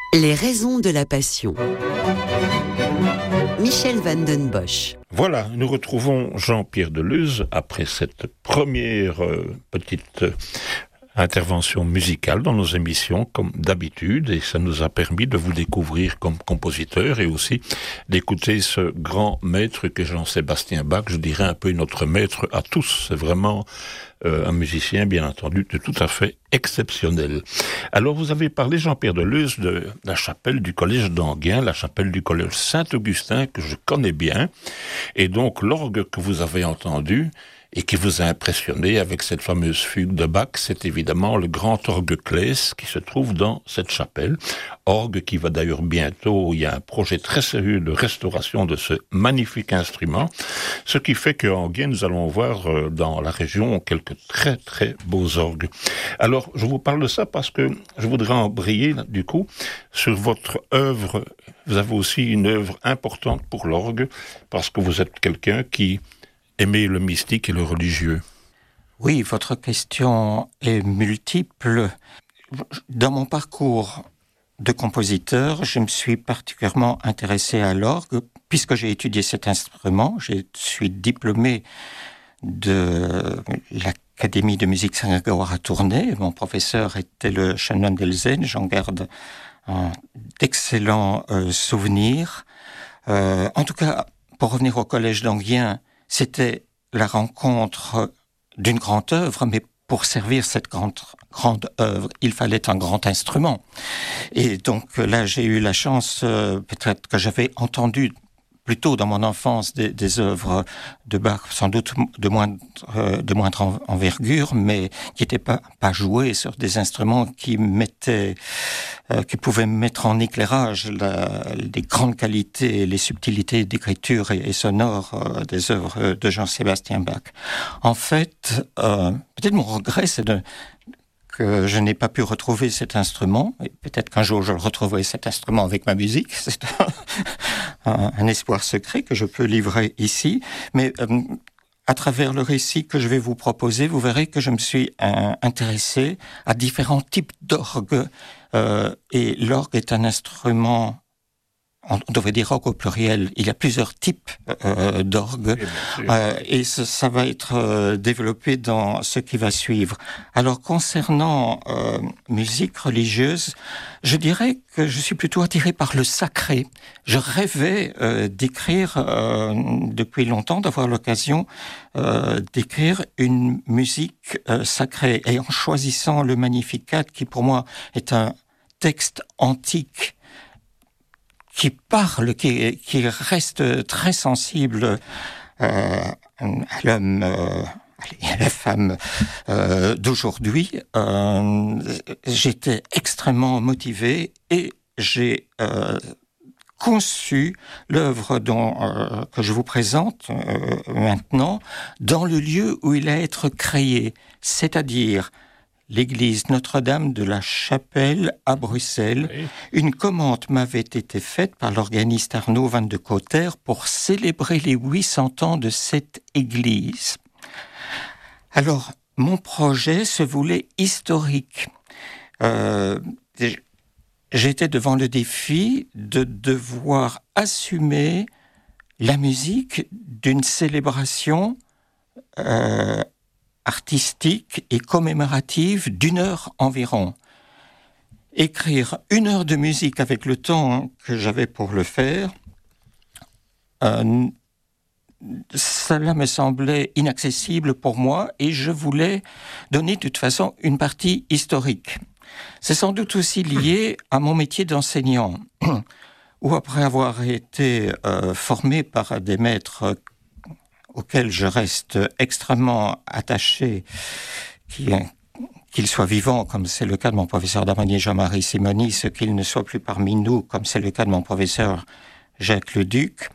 Les raisons de la passion. Michel van den Bosch. Voilà, nous retrouvons Jean-Pierre Deleuze après cette première petite intervention musicale dans nos émissions, comme d'habitude, et ça nous a permis de vous découvrir comme compositeur et aussi d'écouter ce grand maître que Jean-Sébastien Bach, je dirais un peu notre maître à tous. C'est vraiment un musicien, bien entendu, de tout à fait exceptionnel. Alors, vous avez parlé, Jean-Pierre Deleuze, de la chapelle du collège d'Enghien, la chapelle du collège Saint-Augustin, que je connais bien, et donc l'orgue que vous avez entendu et qui vous a impressionné avec cette fameuse fugue de Bach, c'est évidemment le grand orgue Claes qui se trouve dans cette chapelle. Orgue qui va d'ailleurs bientôt, il y a un projet très sérieux de restauration de ce magnifique instrument, ce qui fait qu'à Enghien, nous allons voir dans la région quelques très très beaux orgues. Alors, je vous parle de ça parce que je voudrais embrayer, du coup, sur votre œuvre. Vous avez aussi une œuvre importante pour l'orgue, parce que vous êtes quelqu'un qui aimer le mystique et le religieux. Oui, votre question est multiple. Dans mon parcours de compositeur, je me suis particulièrement intéressé à l'orgue, puisque j'ai étudié cet instrument. Je suis diplômé de l'Académie de musique Saint-Grégoire à Tournai. Mon professeur était le chanoine d'Elzen. J'en garde d'excellents souvenirs. En tout cas, pour revenir au collège d'Enghien, c'était la rencontre d'une grande œuvre, mais pour servir cette grande œuvre, il fallait un grand instrument. Et donc là, j'ai eu la chance, peut-être que j'avais entendu plus tôt dans mon enfance des œuvres de Bach, sans doute de moindre envergure, mais qui n'étaient pas jouées sur des instruments qui pouvaient mettre en éclairage les grandes qualités, les subtilités d'écriture et sonore des œuvres de Jean-Sébastien Bach. En fait, peut-être mon regret, c'est que je n'ai pas pu retrouver cet instrument, et peut-être qu'un jour je le retrouverai, cet instrument, avec ma musique. C'est un espoir secret que je peux livrer ici, mais à travers le récit que je vais vous proposer, vous verrez que je me suis intéressé à différents types d'orgues, et l'orgue est un instrument, on devrait dire orgue au pluriel, il y a plusieurs types d'orgues, et ça va être développé dans ce qui va suivre. Alors, concernant musique religieuse, je dirais que je suis plutôt attiré par le sacré. Je rêvais d'écrire, depuis longtemps, d'avoir l'occasion d'écrire une musique sacrée, et en choisissant le Magnificat, qui pour moi est un texte antique, qui parle, qui reste très sensible à l'homme et à la femme d'aujourd'hui. J'étais extrêmement motivé et j'ai conçu l'œuvre que je vous présente maintenant dans le lieu où il a à être créé, c'est-à-dire l'église Notre-Dame de la Chapelle à Bruxelles. Oui. Une commande m'avait été faite par l'organiste Arnaud Van de Cotter pour célébrer les 800 ans de cette église. Alors, mon projet se voulait historique. J'étais devant le défi de devoir assumer la musique d'une célébration artistique et commémorative d'1 heure environ. Écrire 1 heure de musique avec le temps que j'avais pour le faire, cela me semblait inaccessible pour moi, et je voulais donner de toute façon une partie historique. C'est sans doute aussi lié à mon métier d'enseignant, où après avoir été formé par des maîtres auquel je reste extrêmement attaché, qu'il soit vivant, comme c'est le cas de mon professeur d'harmonie Jean-Marie Simonis, qu'il ne soit plus parmi nous, comme c'est le cas de mon professeur Jacques Leduc,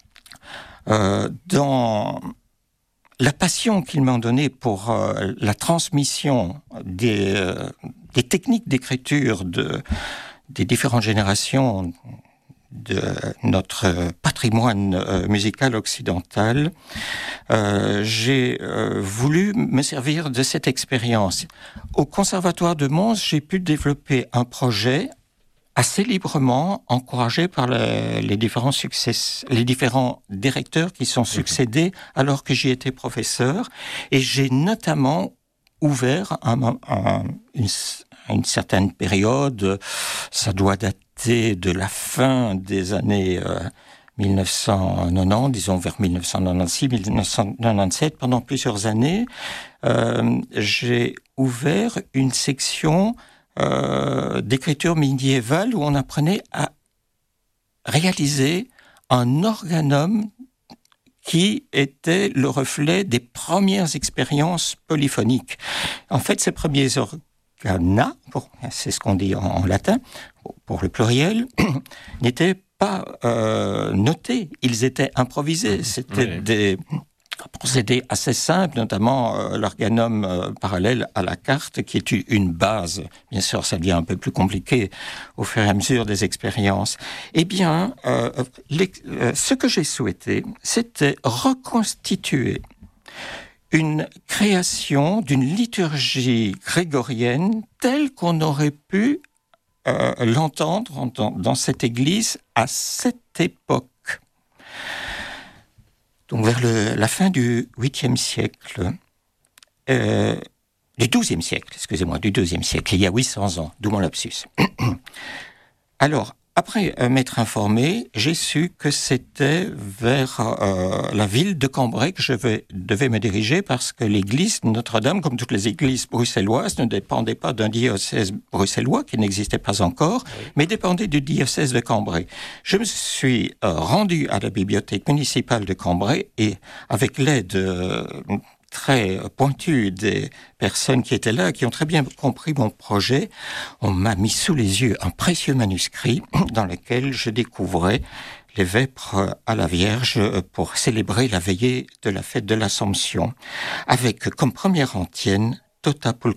dans la passion qu'ils m'ont donnée pour la transmission des techniques d'écriture des différentes générations de notre patrimoine musical occidental, j'ai voulu me servir de cette expérience. Au Conservatoire de Mons, j'ai pu développer un projet assez librement, encouragé par les différents directeurs qui sont succédés alors que j'y étais professeur. Et j'ai notamment ouvert une certaine période, ça doit dater de la fin des années 1990, disons vers 1996, 1997, pendant plusieurs années, j'ai ouvert une section d'écriture médiévale où on apprenait à réaliser un organum qui était le reflet des premières expériences polyphoniques. En fait, ces premiers organa, c'est ce qu'on dit en latin, pour le pluriel, n'étaient pas notés, ils étaient improvisés. C'était des procédés assez simples, notamment l'organum parallèle à la carte, qui est une base. Bien sûr, ça devient un peu plus compliqué au fur et à mesure des expériences. Eh bien, ce que j'ai souhaité, c'était reconstituer une création d'une liturgie grégorienne telle qu'on aurait pu l'entendre dans cette église à cette époque. Donc vers la fin du 8e siècle, du 12e siècle, excusez-moi, du 2e siècle, il y a 800 ans, d'où mon lapsus. Alors, après m'être informé, j'ai su que c'était vers la ville de Cambrai que je devais me diriger parce que l'église Notre-Dame, comme toutes les églises bruxelloises, ne dépendait pas d'un diocèse bruxellois qui n'existait pas encore, mais dépendait du diocèse de Cambrai. Je me suis rendu à la bibliothèque municipale de Cambrai et avec l'aide très pointue des personnes qui étaient là, qui ont très bien compris mon projet, on m'a mis sous les yeux un précieux manuscrit dans lequel je découvrais les vêpres à la Vierge pour célébrer la veillée de la fête de l'Assomption, avec comme première antienne Tota